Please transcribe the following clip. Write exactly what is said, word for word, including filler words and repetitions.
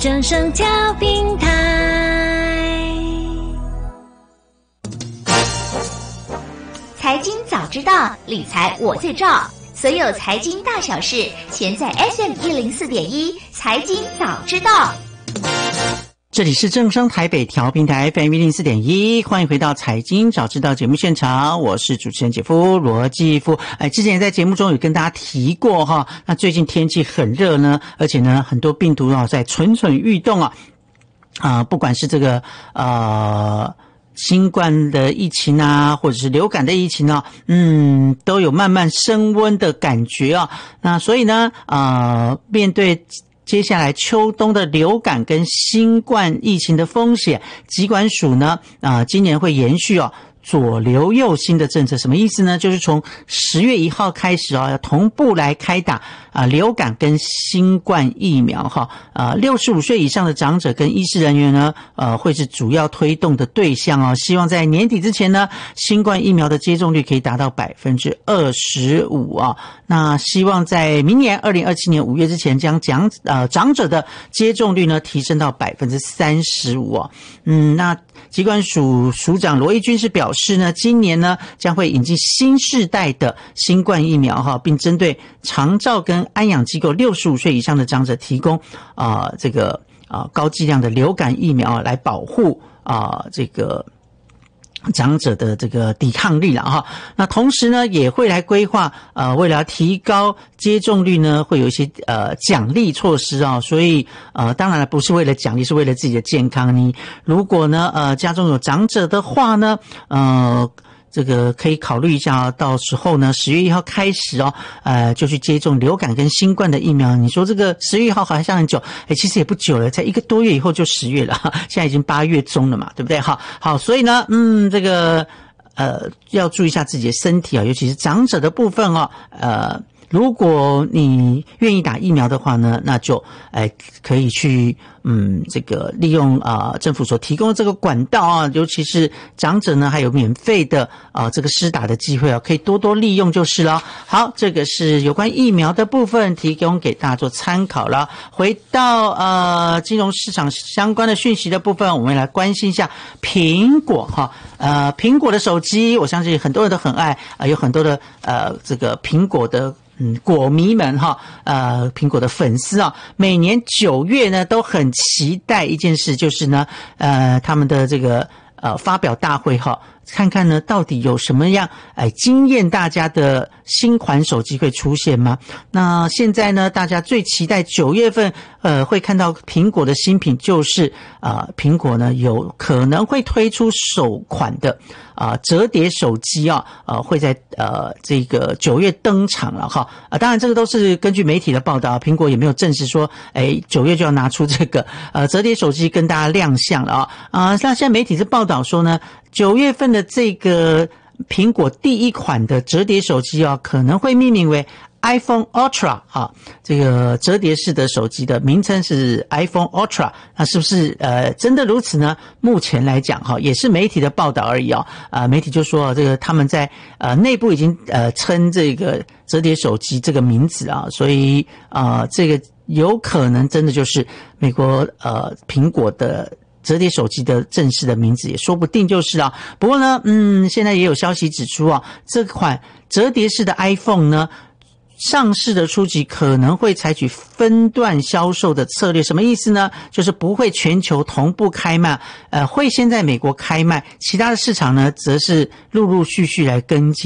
正声调频台。 财经早知道，理财我最照。所有财经大小事，全在 F M 一零四点一财经早知道。 这里是正声台北调频台 F M 一零四点一，欢迎回到财经早知道节目现场，我是主持人姐夫罗继夫。哎，之前在节目中有跟大家提过哈，那最近天气很热呢，而且呢很多病毒啊在蠢蠢欲动啊，啊、呃，不管是这个呃。新冠的疫情啊，或者是流感的疫情啊，嗯，都有慢慢升温的感觉啊。那所以呢，呃，面对接下来秋冬的流感跟新冠疫情的风险，疾管署呢，啊、呃，今年会延续哦。左流右新的政策什么意思呢？就是从十月一号开始啊，要同步来开打啊流感跟新冠疫苗哈啊六十五岁以上的长者跟医师人员呢，呃会是主要推动的对象哦。希望在年底之前呢，新冠疫苗的接种率可以达到百分之二十五啊。那希望在明年二零二七年五月之前，将长呃长者的接种率呢提升到百分之三十五啊。嗯，那疾管署署长罗一军是表示呢，今年呢将会引进新世代的新冠疫苗哈，并针对长照跟安养机构六十五岁以上的长者提供啊、呃、这个啊、呃、高剂量的流感疫苗来保护啊、呃、这个长者的这个抵抗力了哈。那同时呢也会来规划呃为了提高接种率呢会有一些呃奖励措施啊，所以呃当然了不是为了奖励，是为了自己的健康。你如果呢呃家中有长者的话呢呃这个可以考虑一下，到时候呢十月一号开始哦，呃就去接种流感跟新冠的疫苗。你说这个十月一号好像很久，诶其实也不久了，才一个多月以后就十月了，现在已经八月中了嘛，对不对？好，好，所以呢，嗯，这个呃要注意一下自己的身体啊，尤其是长者的部分哦，呃。如果你愿意打疫苗的话呢，那就哎可以去嗯这个利用啊、呃、政府所提供的这个管道啊，尤其是长者呢还有免费的啊、呃、这个施打的机会啊，可以多多利用就是了。好，这个是有关疫苗的部分，提供给大家做参考了。回到呃金融市场相关的讯息的部分，我们来关心一下苹果哈。呃苹果的手机，我相信很多人都很爱啊、呃，有很多的呃这个苹果的。嗯，果迷们哈，呃，苹果的粉丝啊，每年九月呢都很期待一件事，就是呢，呃，他们的这个呃发表大会哈，看看呢到底有什么样哎惊艳大家的新款手机会出现吗？那现在呢，大家最期待九月份呃会看到苹果的新品，就是啊、呃、苹果呢有可能会推出首款的啊、呃、折叠手机啊，呃会在呃这个九月登场了哈啊、呃，当然这个都是根据媒体的报道，苹果也没有证实说哎九月就要拿出这个呃折叠手机跟大家亮相了啊啊、呃，那现在媒体是报道说呢，九月份的这个苹果第一款的折叠手机啊，可能会命名为 iPhone Ultra 啊，这个折叠式的手机的名称是 iPhone Ultra， 那是不是呃真的如此呢？目前来讲哈，也是媒体的报道而已啊，啊、呃、媒体就说这个他们在呃内部已经呃称这个折叠手机这个名字啊，所以啊、呃、这个有可能真的就是美国呃苹果的折叠手机的正式的名字也说不定就是啊。不过呢，嗯，现在也有消息指出啊，这款折叠式的 iPhone 呢，上市的初期可能会采取分段销售的策略。什么意思呢？就是不会全球同步开卖，呃，会先在美国开卖，其他的市场呢，则是陆陆续续来跟进。